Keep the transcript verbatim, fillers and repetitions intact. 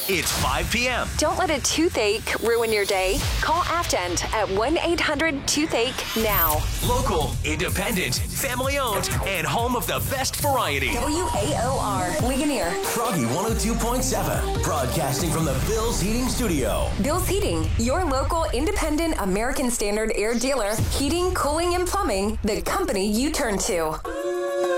It's five p.m. Don't let a toothache ruin your day. Call Aftent at one eight hundred toothache now. Local, independent, family-owned, and home of the best variety. W A O R, Ligonier. Froggy one oh two point seven, broadcasting from the Bill's Heating Studio. Bill's Heating, your local independent American Standard air dealer. Heating, cooling, and plumbing, the company you turn to.